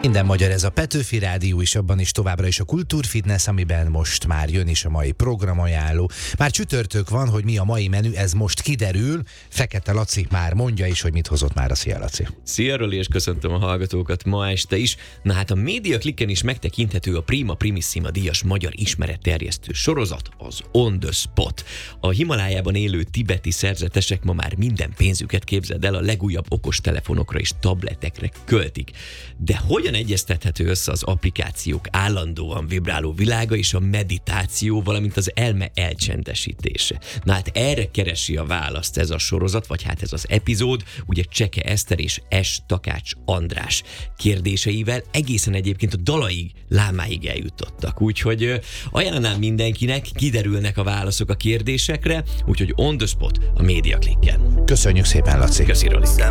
Minden magyar, ez a Petőfi Rádió is, abban is továbbra is a Kultúrfitness, amiben most már jön is a mai programajánló. Már csütörtök van, hogy mi a mai menü, ez most kiderül. Fekete Laci már mondja is, hogy mit hozott már a Szia Laci. Szia Roli, és köszöntöm a hallgatókat ma este is. Na hát a Média Klikken is megtekinthető a Prima Primissima díjas magyar ismeretterjesztő sorozat, az On The Spot. A Himalájában élő tibeti szerzetesek ma már minden pénzüket, képzeld el, a legújabb okostelefonokra és tabletekre költik. De hogyan egyeztethető össze az applikációk állandóan vibráló világa és a meditáció, valamint az elme elcsendesítése? Na hát erre keresi a választ ez a sorozat, vagy hát ez az epizód, ugye Cseke Eszter és S. Takács András kérdéseivel egészen egyébként a Dalai Lámáig eljutottak. Úgyhogy ajánlanám mindenkinek, kiderülnek a válaszok a kérdésekre, úgyhogy On The Spot a Média Klikken. Köszönjük szépen, Laci. Köszi, Roli.